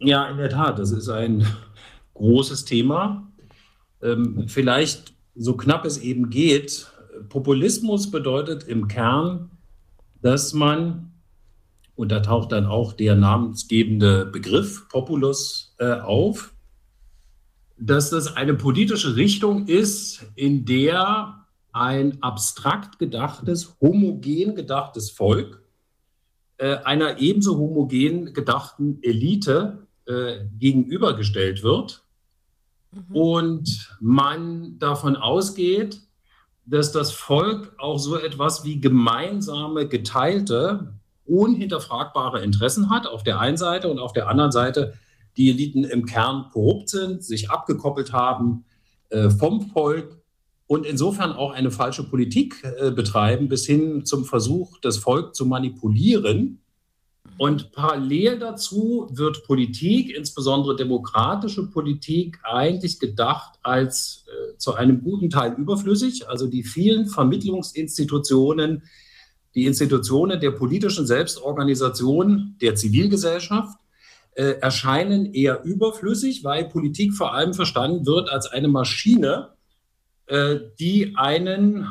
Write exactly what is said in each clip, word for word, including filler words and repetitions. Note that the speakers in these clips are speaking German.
Ja, in der Tat, das ist ein großes Thema. Ähm, vielleicht so knapp es eben geht. Populismus bedeutet im Kern, dass man, und da taucht dann auch der namensgebende Begriff Populus äh, auf, dass das eine politische Richtung ist, in der ein abstrakt gedachtes, homogen gedachtes Volk äh, einer ebenso homogen gedachten Elite äh, gegenübergestellt wird Mhm. und man davon ausgeht, dass das Volk auch so etwas wie gemeinsame, geteilte, unhinterfragbare Interessen hat auf der einen Seite und auf der anderen Seite die Eliten im Kern korrupt sind, sich abgekoppelt haben äh, vom Volk und insofern auch eine falsche Politik äh, betreiben, bis hin zum Versuch, das Volk zu manipulieren. Mhm. Und parallel dazu wird Politik, insbesondere demokratische Politik, eigentlich gedacht als äh, zu einem guten Teil überflüssig. Also die vielen Vermittlungsinstitutionen, die Institutionen der politischen Selbstorganisation der Zivilgesellschaft äh, erscheinen eher überflüssig, weil Politik vor allem verstanden wird als eine Maschine, äh, die einen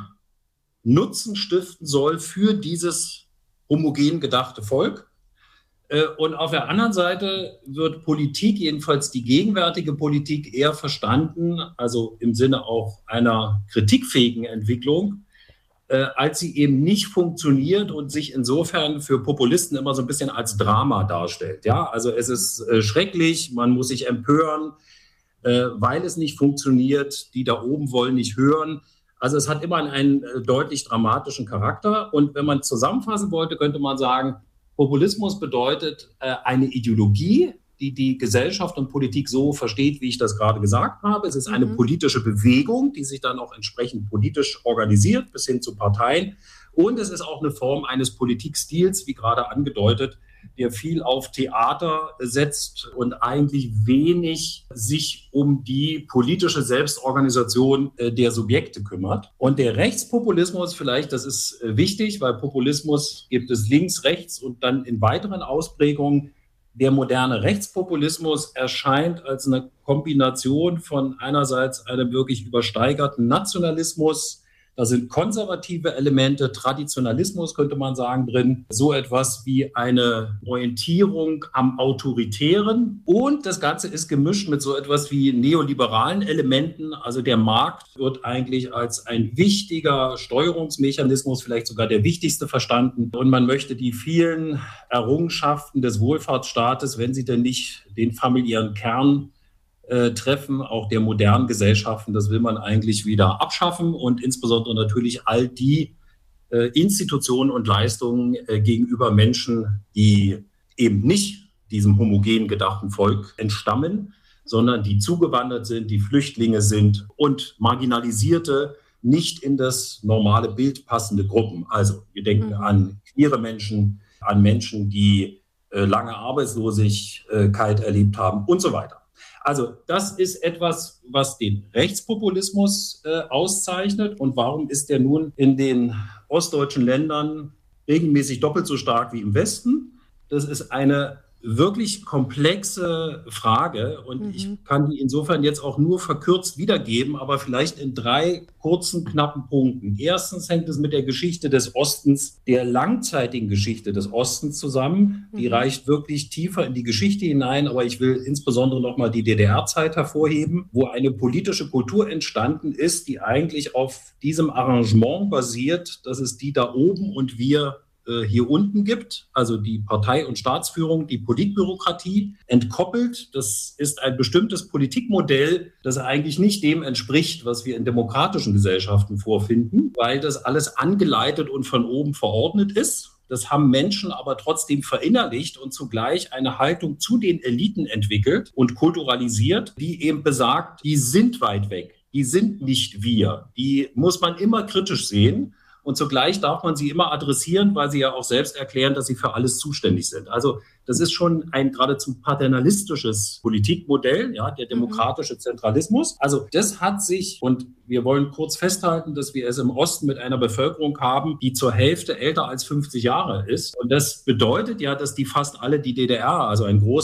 Nutzen stiften soll für dieses homogen gedachte Volk. Äh, Und auf der anderen Seite wird Politik, jedenfalls die gegenwärtige Politik, eher verstanden, also im Sinne auch einer kritikfähigen Entwicklung, äh, als sie eben nicht funktioniert und sich insofern für Populisten immer so ein bisschen als Drama darstellt. Ja, also es ist äh, schrecklich, man muss sich empören, äh, weil es nicht funktioniert, die da oben wollen nicht hören. Also es hat immer einen äh, deutlich dramatischen Charakter. Und wenn man zusammenfassen wollte, könnte man sagen, Populismus bedeutet äh, eine Ideologie, die die Gesellschaft und Politik so versteht, wie ich das gerade gesagt habe. Es ist eine Mhm. politische Bewegung, die sich dann auch entsprechend politisch organisiert, bis hin zu Parteien. Und es ist auch eine Form eines Politikstils, wie gerade angedeutet, der viel auf Theater setzt und eigentlich wenig sich um die politische Selbstorganisation äh, der Subjekte kümmert. Und der Rechtspopulismus, vielleicht, das ist äh, wichtig, weil Populismus gibt es links, rechts und dann in weiteren Ausprägungen. Der moderne Rechtspopulismus erscheint als eine Kombination von einerseits einem wirklich übersteigerten Nationalismus. Da sind konservative Elemente, Traditionalismus könnte man sagen drin, so etwas wie eine Orientierung am Autoritären. Und das Ganze ist gemischt mit so etwas wie neoliberalen Elementen. Also der Markt wird eigentlich als ein wichtiger Steuerungsmechanismus, vielleicht sogar der wichtigste, verstanden. Und man möchte die vielen Errungenschaften des Wohlfahrtsstaates, wenn sie denn nicht den familiären Kern äh, Treffen auch der modernen Gesellschaften, das will man eigentlich wieder abschaffen und insbesondere natürlich all die äh, Institutionen und Leistungen äh, gegenüber Menschen, die eben nicht diesem homogen gedachten Volk entstammen, sondern die zugewandert sind, die Flüchtlinge sind und marginalisierte, nicht in das normale Bild passende Gruppen. Also wir denken Mhm. an queere Menschen, an Menschen, die äh, lange Arbeitslosigkeit erlebt haben und so weiter. Also das ist etwas, was den Rechtspopulismus äh, auszeichnet. Und warum ist der nun in den ostdeutschen Ländern regelmäßig doppelt so stark wie im Westen? Das ist eine wirklich komplexe Frage und Mhm. ich kann die insofern jetzt auch nur verkürzt wiedergeben, aber vielleicht in drei kurzen, knappen Punkten. Erstens hängt es mit der Geschichte des Ostens, der langzeitigen Geschichte des Ostens zusammen. Die Mhm. reicht wirklich tiefer in die Geschichte hinein, aber ich will insbesondere nochmal die D D R-Zeit hervorheben, wo eine politische Kultur entstanden ist, die eigentlich auf diesem Arrangement basiert, dass es die da oben und wir hier unten gibt, also die Partei- und Staatsführung, die Politbürokratie, entkoppelt. Das ist ein bestimmtes Politikmodell, das eigentlich nicht dem entspricht, was wir in demokratischen Gesellschaften vorfinden, weil das alles angeleitet und von oben verordnet ist. Das haben Menschen aber trotzdem verinnerlicht und zugleich eine Haltung zu den Eliten entwickelt und kulturalisiert, die eben besagt, die sind weit weg, die sind nicht wir. Die muss man immer kritisch sehen. Und zugleich darf man sie immer adressieren, weil sie ja auch selbst erklären, dass sie für alles zuständig sind. Also das ist schon ein geradezu paternalistisches Politikmodell, ja, der Mhm. demokratische Zentralismus. Also das hat sich, und wir wollen kurz festhalten, dass wir es im Osten mit einer Bevölkerung haben, die zur Hälfte älter als fünfzig Jahre ist. Und das bedeutet ja, dass die fast alle die D D R, also ein großer